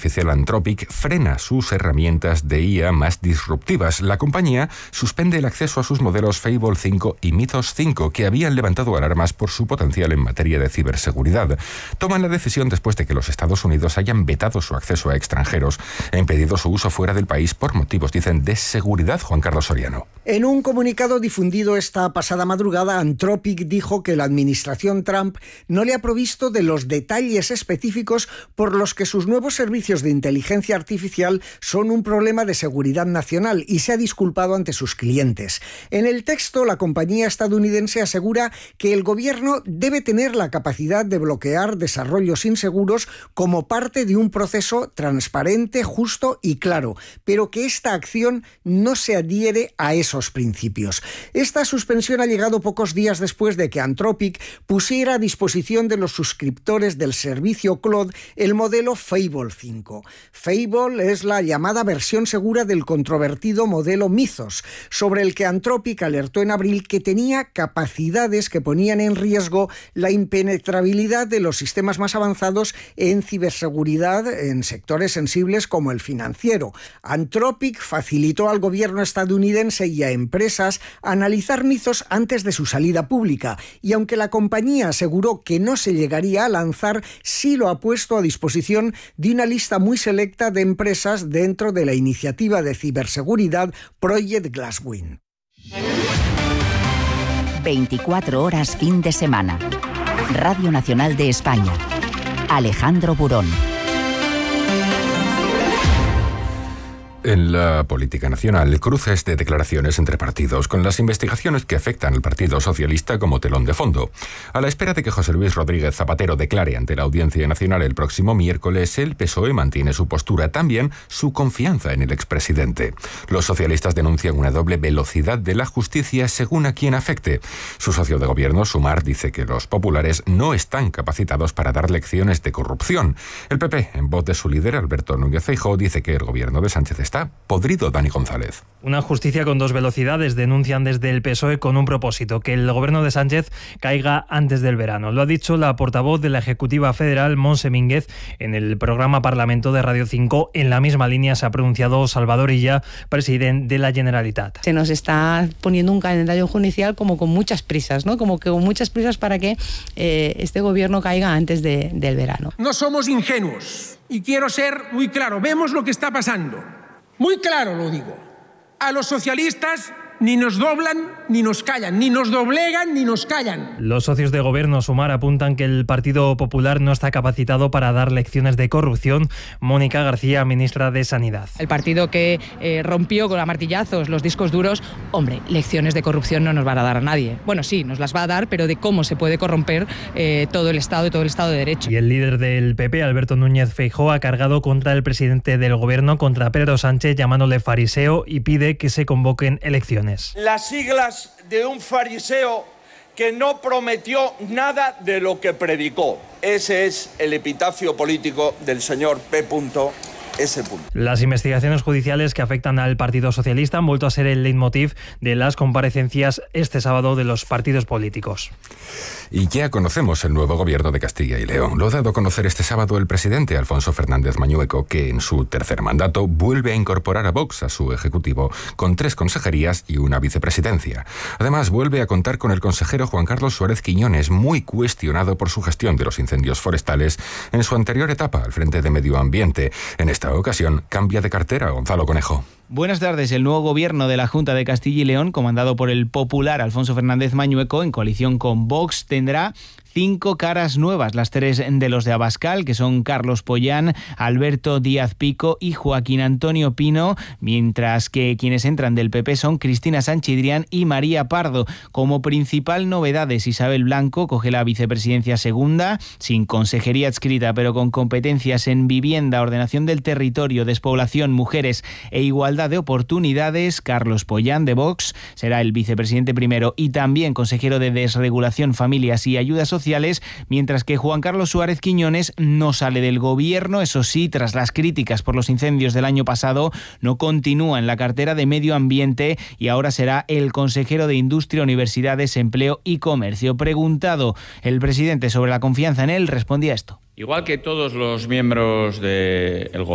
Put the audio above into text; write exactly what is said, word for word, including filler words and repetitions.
artificial Anthropic frena sus herramientas de I A más disruptivas. La compañía suspende el acceso a sus modelos Fable cinco y Mythos cinco, que habían levantado alarmas por su potencial en materia de ciberseguridad. Toman la decisión después de que los Estados Unidos hayan vetado su acceso a extranjeros e impedido su uso fuera del país por motivos, dicen, de seguridad. Juan Carlos Soriano. En un comunicado difundido esta pasada madrugada, Anthropic dijo que la administración Trump no le ha provisto de los detalles específicos por los que sus nuevos servicios de inteligencia artificial son un problema de seguridad nacional y se ha disculpado ante sus clientes. En el texto, la compañía estadounidense asegura que el gobierno debe tener la capacidad de bloquear desarrollos inseguros como parte de un proceso transparente, justo y claro, pero que esta acción no se adhiere a esos principios. Esta suspensión ha llegado pocos días después de que Anthropic pusiera a disposición de los suscriptores del servicio Claude el modelo Fable cinco. Fable es la llamada versión segura del controvertido modelo Mythos, sobre el que Anthropic alertó en abril que tenía capacidades que ponían en riesgo la impenetrabilidad de los sistemas más avanzados en ciberseguridad en sectores sensibles como el financiero. Anthropic facilitó al gobierno estadounidense y a empresas analizar Mythos antes de su salida pública, y aunque la compañía aseguró que no se llegaría a lanzar, sí lo ha puesto a disposición de una lista muy selecta de empresas dentro de la iniciativa de ciberseguridad Project Glasswing. veinticuatro horas fin de semana. Radio Nacional de España. Alejandro Burón. En la política nacional, cruces de declaraciones entre partidos, con las investigaciones que afectan al Partido Socialista como telón de fondo. A la espera de que José Luis Rodríguez Zapatero declare ante la Audiencia Nacional el próximo miércoles, el P S O E mantiene su postura, también su confianza en el expresidente. Los socialistas denuncian una doble velocidad de la justicia según a quien afecte. Su socio de gobierno, Sumar, dice que los populares no están capacitados para dar lecciones de corrupción. El P P, en voz de su líder, Alberto Núñez Feijóo, dice que el gobierno de Sánchez está podrido. Dani González. Una justicia con dos velocidades, denuncian desde el P S O E, con un propósito: que el gobierno de Sánchez caiga antes del verano. Lo ha dicho la portavoz de la Ejecutiva Federal, Montse Mínguez, en el programa Parlamento de Radio cinco. En la misma línea se ha pronunciado Salvador Illa, presidente de la Generalitat. Se nos está poniendo un calendario judicial como con muchas prisas, ¿no? Como que con muchas prisas para que eh, este gobierno caiga antes de, del verano. No somos ingenuos y quiero ser muy claro. Vemos lo que está pasando. Muy claro lo digo. A los socialistas ni nos doblan ni nos callan, ni nos doblegan ni nos callan. Los socios de gobierno Sumar apuntan que el Partido Popular no está capacitado para dar lecciones de corrupción. Mónica García, ministra de Sanidad. El partido que eh, rompió con a martillazos los discos duros, hombre, lecciones de corrupción no nos van a dar a nadie. Bueno, sí, nos las va a dar, pero de cómo se puede corromper eh, todo el Estado y todo el Estado de Derecho. Y el líder del P P, Alberto Núñez Feijóo, ha cargado contra el presidente del gobierno, contra Pedro Sánchez, llamándole fariseo, y pide que se convoquen elecciones. Las siglas de un fariseo que no prometió nada de lo que predicó. Ese es el epitafio político del señor P. S. Las investigaciones judiciales que afectan al Partido Socialista han vuelto a ser el leitmotiv de las comparecencias este sábado de los partidos políticos. Y ya conocemos el nuevo gobierno de Castilla y León. Lo ha dado a conocer este sábado el presidente Alfonso Fernández Mañueco, que en su tercer mandato vuelve a incorporar a Vox a su ejecutivo, con tres consejerías y una vicepresidencia. Además, vuelve a contar con el consejero Juan Carlos Suárez Quiñones, muy cuestionado por su gestión de los incendios forestales en su anterior etapa al frente de Medio Ambiente. En esta ocasión cambia de cartera. Gonzalo Conejo. Buenas tardes. El nuevo gobierno de la Junta de Castilla y León, comandado por el popular Alfonso Fernández Mañueco, en coalición con Vox, tendrá cinco caras nuevas, las tres de los de Abascal, que son Carlos Pollán, Alberto Díaz Pico y Joaquín Antonio Pino, mientras que quienes entran del P P son Cristina Sanchidrián y María Pardo. Como principal novedades, Isabel Blanco coge la vicepresidencia segunda, sin consejería adscrita, pero con competencias en vivienda, ordenación del territorio, despoblación, mujeres e igualdad de oportunidades. Carlos Pollán, de Vox, será el vicepresidente primero y también consejero de Desregulación, Familias y Ayudas Sociales, mientras que Juan Carlos Suárez Quiñones no sale del gobierno. Eso sí, tras las críticas por los incendios del año pasado, no continúa en la cartera de Medio Ambiente y ahora será el consejero de Industria, Universidades, Empleo y Comercio. Preguntado el presidente sobre la confianza en él, respondía esto. Igual que todos los miembros del gobierno,